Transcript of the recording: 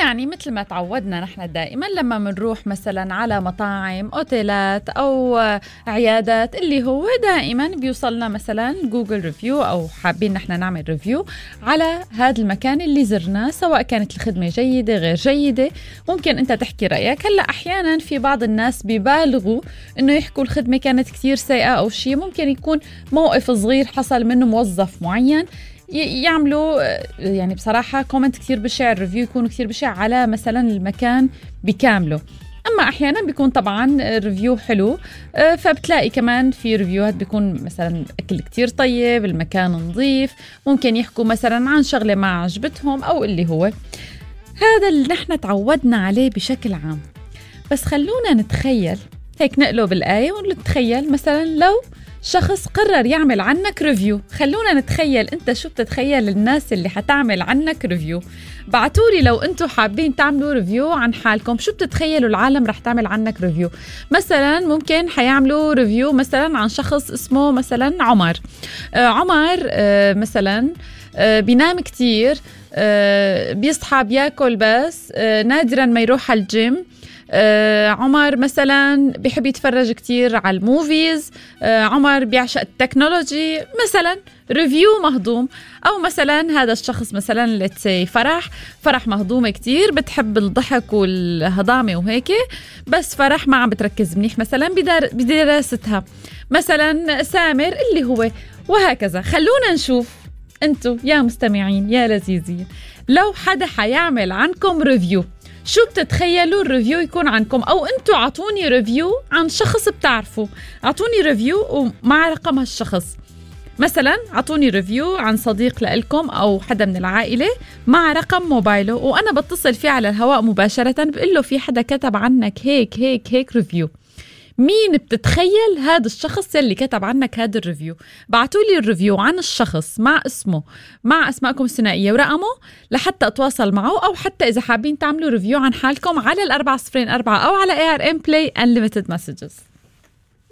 يعني مثل ما تعودنا نحن دائما لما منروح مثلا على مطاعم أوتيلات أو عيادات، اللي هو دائما بيوصلنا مثلا جوجل ريفيو أو حابين نحن نعمل ريفيو على هذا المكان اللي زرناه، سواء كانت الخدمة جيدة غير جيدة. ممكن أنت تحكي رأيك. هلأ أحيانا في بعض الناس بيبالغوا إنه يحكوا الخدمة كانت كتير سيئة أو شيء. ممكن يكون موقف صغير حصل منه موظف معين يعملوا يعني بصراحة كومنت كتير بشع، الريفيو يكون كتير بشع على مثلا المكان بكامله. أما أحيانا بيكون طبعا ريفيو حلو، فبتلاقي كمان في ريفيوهات بيكون مثلا أكل كتير طيب، المكان نظيف، ممكن يحكوا مثلا عن شغلة ما عجبتهم أو اللي هو هذا اللي نحن تعودنا عليه بشكل عام. بس خلونا نتخيل هيك، نقلب الآية ونتخيل مثلا لو شخص قرر يعمل عنك ريفيو. خلونا نتخيل انت شو بتتخيل الناس اللي حتعمل عنك ريفيو. بعتولي لو انتوا حابين تعملوا ريفيو عن حالكم، شو بتتخيلوا العالم رح تعمل عنك ريفيو. مثلا ممكن حيعملوا ريفيو مثلا عن شخص اسمه مثلا عمر. عمر مثلا بينام كتير، بيصحى بياكل بس، نادرا ما يروح على الجيم. عمر مثلا بيحب يتفرج كتير على الموفيز. عمر بيعشق التكنولوجي مثلا. ريفيو مهضوم. أو مثلا هذا الشخص مثلا فرح مهضومة كتير، بتحب الضحك والهضامة وهيك، بس فرح ما عم بتركز منيح مثلا بدراستها. مثلا سامر اللي هو وهكذا. خلونا نشوف انتو يا مستمعين يا لذيذين، لو حدا حيعمل عنكم ريفيو شو بتتخيلوا الريفيو يكون عنكم؟ أو أنتوا عطوني ريفيو عن شخص بتعرفوا، عطوني ريفيو ومع رقم هالشخص. مثلا عطوني ريفيو عن صديق لإلكم أو حدا من العائلة مع رقم موبايله، وأنا بتصل فيه على الهواء مباشرة بقول له في حدا كتب عنك هيك هيك هيك ريفيو. مين بتتخيل هذا الشخص اللي كتب عنك هذا الريفيو؟ بعتولي الريفيو عن الشخص مع اسمه، مع اسمائكم الثنائية ورقمه لحتى اتواصل معه، او حتى اذا حابين تعملوا ريفيو عن حالكم على 404 او على ARM Play Unlimited Messages.